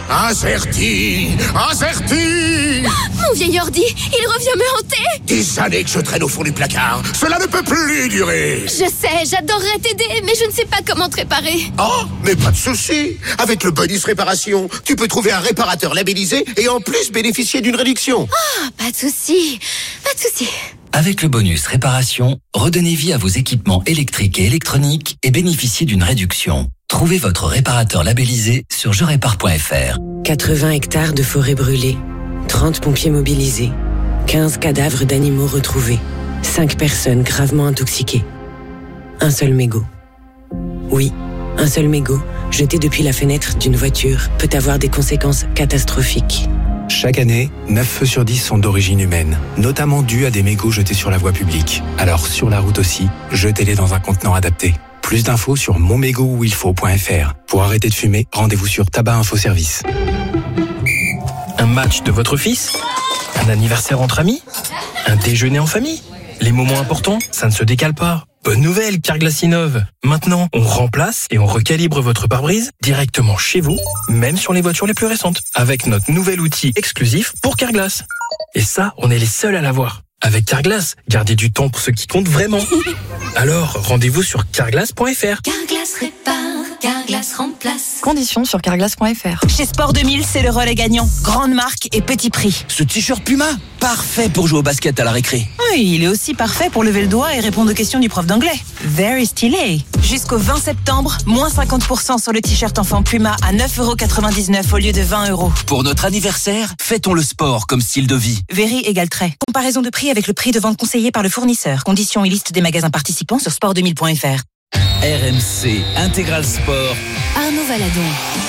Azerty. Mon vieil ordi, il revient me hanter. Des années que je traîne au fond du placard. Cela ne peut plus durer. Je sais, j'adorerais t'aider, mais je ne sais pas comment te réparer. Oh, mais pas de souci. Avec le bonus réparation, tu peux trouver un réparateur labellisé et en plus bénéficier d'une réduction. Ah, pas de souci. Avec le bonus réparation, redonnez vie à vos équipements électriques et électroniques et bénéficiez d'une réduction. Trouvez votre réparateur labellisé sur jerépare.fr. 80 hectares de forêt brûlée, 30 pompiers mobilisés, 15 cadavres d'animaux retrouvés, 5 personnes gravement intoxiquées. Un seul mégot. Oui, un seul mégot, jeté depuis la fenêtre d'une voiture, peut avoir des conséquences catastrophiques. Chaque année, 9 feux sur 10 sont d'origine humaine, notamment dus à des mégots jetés sur la voie publique. Alors sur la route aussi, jetez-les dans un contenant adapté. Plus d'infos sur monmégotuilfaut.fr. Pour arrêter de fumer, rendez-vous sur Tabac Info Service. Un match de votre fils ? Un anniversaire entre amis ? Un déjeuner en famille ? Les moments importants, ça ne se décale pas. Bonne nouvelle, Carglass innove. Maintenant, on remplace et on recalibre votre pare-brise directement chez vous, même sur les voitures les plus récentes, avec notre nouvel outil exclusif pour Carglass. Et ça, on est les seuls à l'avoir. Avec Carglass, gardez du temps pour ce qui compte vraiment. Alors, rendez-vous sur carglass.fr. Carglass répare, Carglass remplace. Conditions sur carglass.fr. Chez Sport 2000, c'est le relais gagnant. Grande marque et petit prix. Ce t-shirt Puma, parfait pour jouer au basket à la récré. Oui, il est aussi parfait pour lever le doigt et répondre aux questions du prof d'anglais. Very stylé. Jusqu'au 20 septembre, moins 50% sur le t-shirt enfant Puma à 9,99€ au lieu de 20€. Pour notre anniversaire, fêtons le sport comme style de vie. Very égale trait. Comparaison de prix avec le prix de vente conseillé par le fournisseur. Conditions et liste des magasins participants sur sport2000.fr. RMC Intégral Sport. Arnaud Valadon.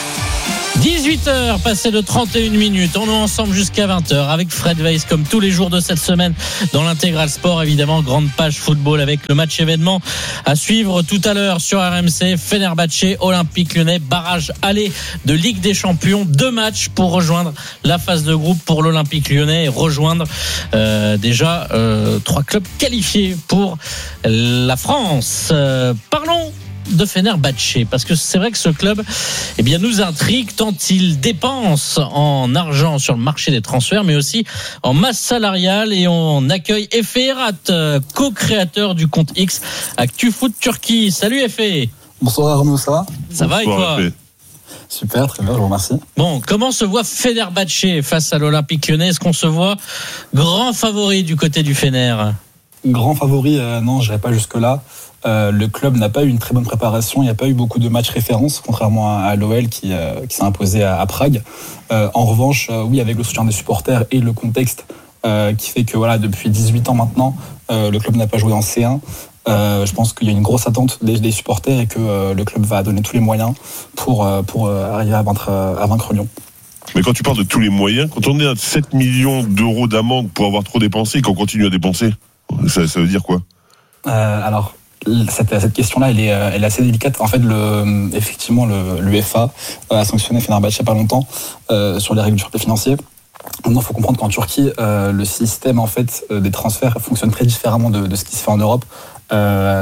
18h, passé de 31 minutes. On est ensemble jusqu'à 20h avec Fred Weiss, comme tous les jours de cette semaine dans l'Intégral Sport. Évidemment, grande page football avec le match événement à suivre tout à l'heure sur RMC. Fenerbahçe, Olympique Lyonnais, barrage aller de Ligue des Champions. 2 matchs pour rejoindre la phase de groupe pour l'Olympique Lyonnais et rejoindre déjà 3 clubs qualifiés pour la France. Parlons de Fenerbahçe, parce que c'est vrai que ce club nous intrigue tant il dépense en argent sur le marché des transferts, mais aussi en masse salariale. Et on accueille Efe Erat, co-créateur du compte X ActuFoot Turquie. Salut Efe. Bonsoir Arnaud, ça va ? Ça va et toi ? Super, très bien, je vous remercie. Bon, comment se voit Fenerbahçe face à l'Olympique Lyonnais ? Est-ce qu'on se voit grand favori du côté du Fener ? Grand favori, non, je n'irai pas jusque-là. Le club n'a pas eu une très bonne préparation. Il n'y a pas eu beaucoup de matchs références, contrairement à l'OL qui s'est imposé à Prague. En revanche, oui, avec le soutien des supporters et le contexte qui fait que depuis 18 ans maintenant, le club n'a pas joué en C1. Je pense qu'il y a une grosse attente des supporters et que le club va donner tous les moyens pour arriver à vaincre Lyon. Mais quand tu parles de tous les moyens, quand on est à 7 millions d'euros d'amende pour avoir trop dépensé et qu'on continue à dépenser, ça veut dire quoi ? Alors, cette question-là, elle est assez délicate. En fait, effectivement, l'UEFA a sanctionné Fenerbahçe il n'y a pas longtemps sur les règles du fair play financier. Maintenant, il faut comprendre qu'en Turquie, le système en fait des transferts fonctionne très différemment de ce qui se fait en Europe. Il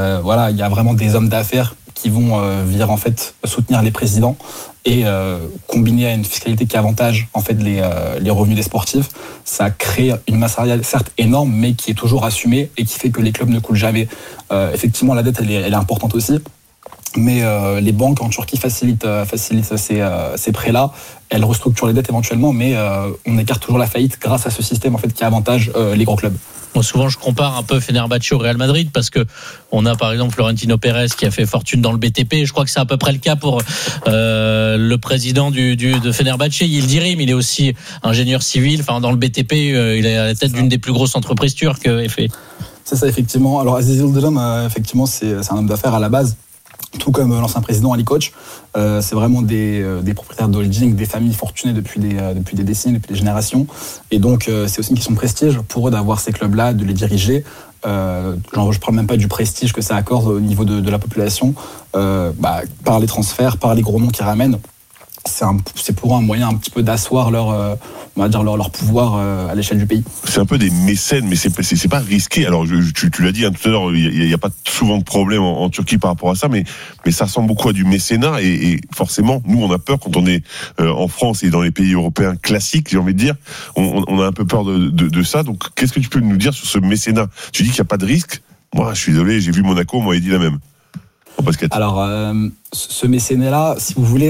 y a vraiment des hommes d'affaires qui vont venir en fait soutenir les présidents et combiner à une fiscalité qui avantage en fait les revenus des sportifs, ça crée une masse salariale certes énorme, mais qui est toujours assumée et qui fait que les clubs ne coulent jamais. Effectivement, la dette elle est importante aussi, mais les banques en Turquie facilitent ces prêts-là. Elles restructurent les dettes éventuellement, mais on écarte toujours la faillite grâce à ce système en fait qui avantage les gros clubs. Bon, souvent, je compare un peu Fenerbahçe au Real Madrid parce que on a par exemple Florentino Pérez qui a fait fortune dans le BTP. Je crois que c'est à peu près le cas pour le président de Fenerbahçe, Yildirim. Il est aussi ingénieur civil. Enfin, dans le BTP, il est à la tête d'une des plus grosses entreprises turques. C'est ça, effectivement. Alors, Aziz Yildirim, effectivement, c'est un homme d'affaires à la base. Tout comme l'ancien président Ali Koç, c'est vraiment des propriétaires de holding, des familles fortunées depuis des décennies, depuis des générations. Et donc, c'est aussi une question de prestige pour eux d'avoir ces clubs-là, de les diriger. Je parle même pas du prestige que ça accorde au niveau de la population, par les transferts, par les gros noms qu'ils ramènent. c'est pour eux un moyen un petit peu d'asseoir on va dire leur pouvoir à l'échelle du pays. C'est un peu des mécènes, mais c'est pas risqué. Alors tu l'as dit tout à l'heure, il y a pas souvent de problème en Turquie par rapport à ça, mais ça ressemble beaucoup à du mécénat et forcément nous on a peur quand on est en France et dans les pays européens classiques, j'ai envie de dire, on a un peu peur de ça. Donc qu'est-ce que tu peux nous dire sur ce mécénat? Tu dis qu'il n'y a pas de risque. Moi je suis désolé, j'ai vu Monaco, moi il dit la même. Alors, ce mécénat-là, si vous voulez,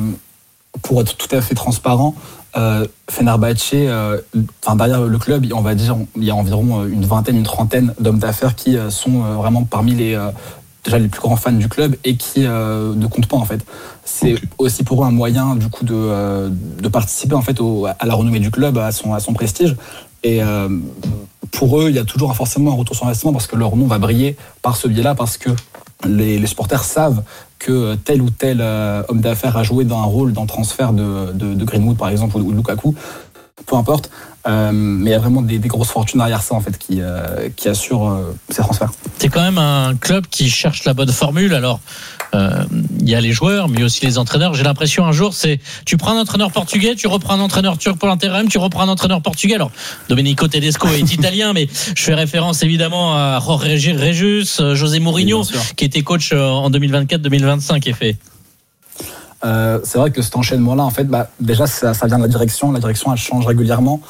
pour être tout à fait transparent, Fenerbahçe, derrière le club, on va dire, il y a environ une trentaine d'hommes d'affaires qui sont vraiment parmi déjà les plus grands fans du club et qui ne comptent pas en fait. C'est aussi pour eux un moyen du coup de participer en fait à la renommée du club, à son prestige. Et pour eux, il y a toujours forcément un retour sur investissement parce que leur nom va briller par ce biais-là, parce que les supporters savent que tel ou tel homme d'affaires a joué dans un rôle dans le transfert de Greenwood par exemple ou de Lukaku, peu importe, mais il y a vraiment des grosses fortunes derrière ça en fait qui assurent ces transferts. C'est quand même un club qui cherche la bonne formule. Alors il y a les joueurs mais aussi les entraîneurs. J'ai l'impression un jour tu prends un entraîneur portugais, tu reprends un entraîneur turc pour l'intérim, tu reprends un entraîneur portugais. Alors Domenico Tedesco est italien, mais je fais référence évidemment à Jorge Jesus, José Mourinho qui était coach en 2024-2025 et fait. C'est vrai que cet enchaînement-là, en fait, déjà ça vient de la direction. La direction elle change régulièrement.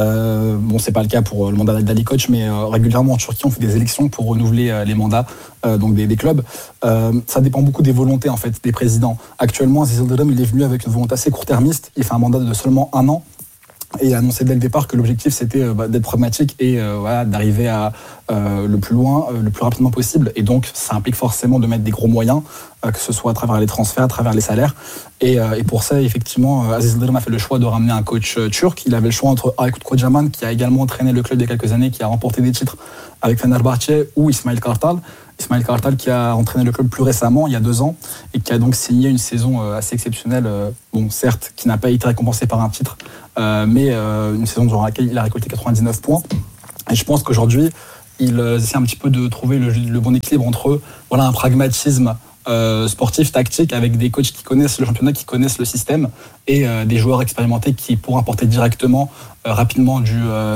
C'est pas le cas pour le mandat d'Ali Koç, mais régulièrement en Turquie, on fait des élections pour renouveler les mandats donc des clubs. Ça dépend beaucoup des volontés en fait des présidents. Actuellement, Aziz Yıldırım, il est venu avec une volonté assez court-termiste. Il fait un mandat de seulement 1 an. Et il a annoncé dès le départ que l'objectif c'était d'être pragmatique et d'arriver à le plus loin, le plus rapidement possible. Et donc ça implique forcément de mettre des gros moyens, que ce soit à travers les transferts, à travers les salaires. Et pour ça, effectivement, Aziz Yıldırım a fait le choix de ramener un coach turc. Il avait le choix entre Aykut Kocaman, qui a également entraîné le club il y a quelques années, qui a remporté des titres avec Fenerbahçe, ou Ismail Kartal. Ismail Kartal qui a entraîné le club plus récemment, il y a 2 ans, et qui a donc signé une saison assez exceptionnelle, certes, qui n'a pas été récompensée par un titre, mais une saison durant laquelle il a récolté 99 points. Et je pense qu'aujourd'hui, il essaie un petit peu de trouver le bon équilibre entre un pragmatisme sportif, tactique, avec des coachs qui connaissent le championnat, qui connaissent le système, et des joueurs expérimentés qui pourront apporter directement, rapidement du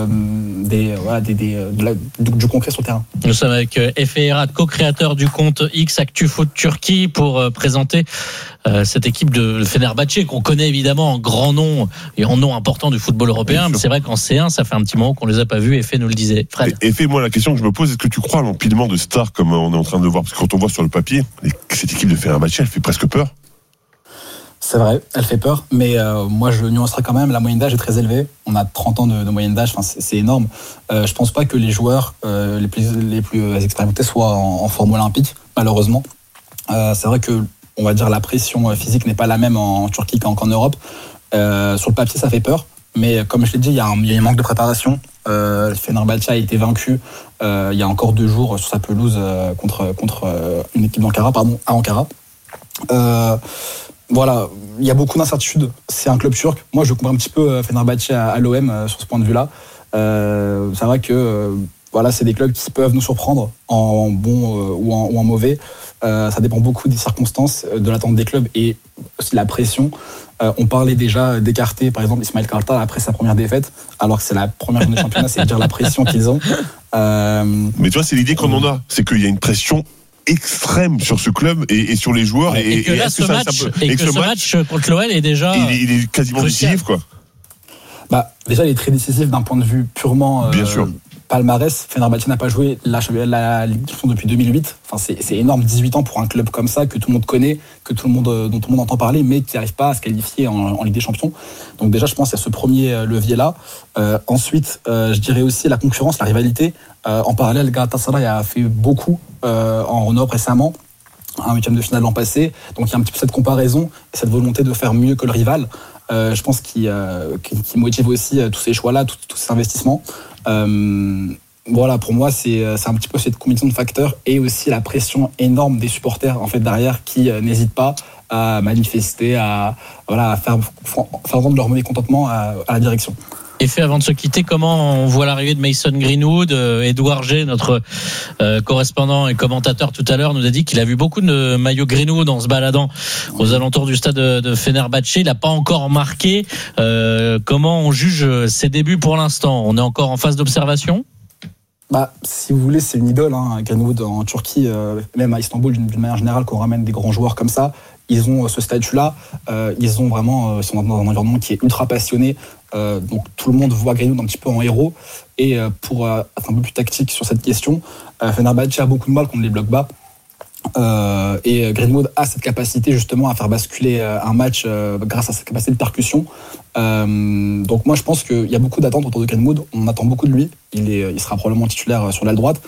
concret sur le terrain. Nous sommes avec Efe Erat, co-créateur du compte X ActuFoot Turquie, pour présenter cette équipe de Fenerbahçe qu'on connaît évidemment en grand nom et en nom important du football européen. Mais c'est vrai qu'en C1, ça fait un petit moment qu'on les a pas vus. Efe nous le disait. Fred. Efe, moi la question que je me pose, est-ce que tu crois à l'empilement de stars comme on est en train de le voir? Parce que quand on voit sur le papier, cette équipe de Fenerbahçe, elle fait presque peur. C'est vrai, elle fait peur, mais moi je nuancerais quand même, la moyenne d'âge est très élevée. On a 30 ans de moyenne d'âge, c'est énorme. Je pense pas que les joueurs les plus expérimentés soient en forme olympique, malheureusement. C'est vrai que, on va dire, la pression physique n'est pas la même en Turquie qu'en Europe. Sur le papier, ça fait peur, mais comme je l'ai dit, il y a un manque de préparation. Fenerbahçe a été vaincu il y a encore 2 jours sur sa pelouse contre une équipe à Ankara. Voilà, il y a beaucoup d'incertitudes. C'est un club turc. Moi, je compare un petit peu Fenerbahçe à l'OM sur ce point de vue-là. C'est vrai que c'est des clubs qui peuvent nous surprendre en bon ou en mauvais. Ça dépend beaucoup des circonstances, de l'attente des clubs et aussi de la pression. On parlait déjà d'écarter, par exemple, Ismail Kartal après sa première défaite, alors que c'est la première journée de championnat, c'est dire la pression qu'ils ont. Mais tu vois, c'est l'idée qu'on en a. C'est qu'il y a une pression extrême sur ce club et sur les joueurs. Et que là, ce match contre l'OL est déjà. Il est quasiment décisif, quoi. Déjà, il est très décisif d'un point de vue purement. Bien sûr. Palmarès. Fenerbahçe n'a pas joué la Ligue des Champions depuis 2008. Enfin, c'est énorme, 18 ans pour un club comme ça, que tout le monde connaît, dont tout le monde entend parler, mais qui n'arrive pas à se qualifier en Ligue des Champions. Donc déjà, je pense qu'il y a ce premier levier-là. Ensuite, je dirais aussi la concurrence, la rivalité. En parallèle, Galatasaray a fait beaucoup en Europe récemment, un 8e de finale l'an passé. Donc il y a un petit peu cette comparaison et cette volonté de faire mieux que le rival. Je pense qu'il motive aussi tous ces choix-là, tous ces investissements. Pour moi, c'est un petit peu cette combinaison de facteurs et aussi la pression énorme des supporters en fait derrière qui n'hésitent pas à manifester, à faire entendre leur mécontentement à la direction. Et fait, avant de se quitter, comment on voit l'arrivée de Mason Greenwood? Edouard G, notre correspondant et commentateur tout à l'heure, nous a dit qu'il a vu beaucoup de maillots Greenwood en se baladant aux alentours du stade de Fenerbahçe. Il n'a pas encore marqué. Comment on juge ses débuts pour l'instant? On est encore en phase d'observation? Si vous voulez, c'est une idole, Greenwood en Turquie, même à Istanbul d'une manière générale, qu'on ramène des grands joueurs comme ça. Ils ont ce statut-là, ils sont dans un environnement qui est ultra passionné, donc tout le monde voit Greenwood un petit peu en héros. Et pour être un peu plus tactique sur cette question, Fenerbahçe a beaucoup de mal contre les blocs bas. Et Greenwood a cette capacité justement à faire basculer un match grâce à sa capacité de percussion. Donc moi je pense qu'il y a beaucoup d'attentes autour de Greenwood. On attend beaucoup de lui. Il sera probablement titulaire sur l'aile droite.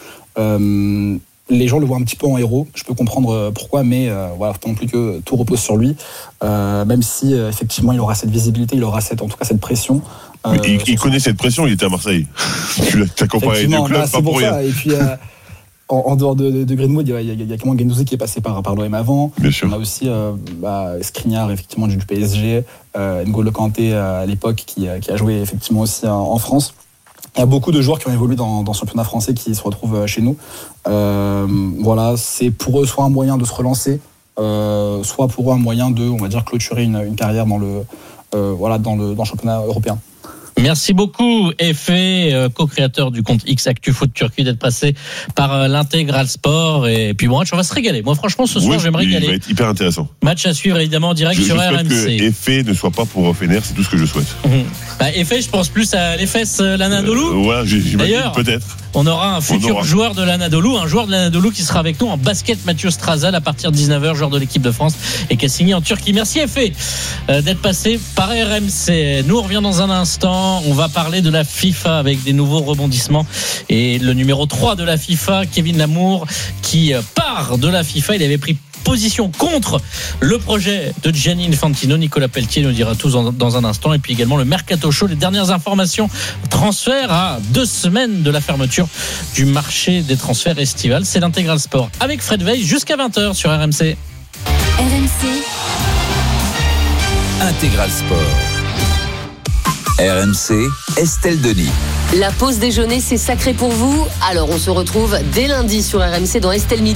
Les gens le voient un petit peu en héros. Je peux comprendre pourquoi, mais voilà, faut non plus que tout repose sur lui. Même si effectivement il aura cette visibilité, il aura en tout cas cette pression. Il connaît cette pression. Il était à Marseille. Tu as comparé les deux clubs, pas pour rien. Et puis en dehors de Greenwood, il y a comment Guendouzi qui est passé par l'OM avant. Bien sûr. On a aussi Skriniar effectivement du PSG, N'Golo Kanté à l'époque qui a joué effectivement aussi en France. Il y a beaucoup de joueurs qui ont évolué dans le championnat français qui se retrouvent chez nous. Voilà, c'est pour eux soit un moyen de se relancer, soit pour eux un moyen de, on va dire, clôturer une carrière dans le championnat européen. Merci beaucoup, Effet, co-créateur du compte X Actu Foot Turquie, d'être passé par l'Intégral Sport. Et puis bon, on va se régaler. Moi, franchement, ce soir, je vais me régaler. Il va être hyper intéressant. Match à suivre évidemment en direct sur RMC. Je souhaite que Effet ne soit pas pour Fener, c'est tout ce que je souhaite. Effet, je pense plus à l'Efes l'Anadolu. Voilà, d'ailleurs, peut-être. On aura un futur joueur de l'Anadolu, un joueur de l'Anadolu qui sera avec nous en basket, Mathieu Strazal, à partir de 19h, joueur de l'équipe de France et qui a signé en Turquie. Merci Effet d'être passé par RMC. Nous, on revient dans un instant. On va parler de la FIFA avec des nouveaux rebondissements. Et le numéro 3 de la FIFA, Kevin Lamour, qui part de la FIFA. Il avait pris position contre le projet de Gianni Infantino. Nicolas Pelletier nous dira tout dans un instant. Et puis également le Mercato Show, les dernières informations transferts à 2 semaines de la fermeture du marché des transferts estivales. C'est l'Intégral Sport avec Fred Weiss jusqu'à 20h sur RMC. RMC Intégral Sport. RMC, Estelle Denis. La pause déjeuner, c'est sacré pour vous. Alors on se retrouve dès lundi sur RMC dans Estelle Midi.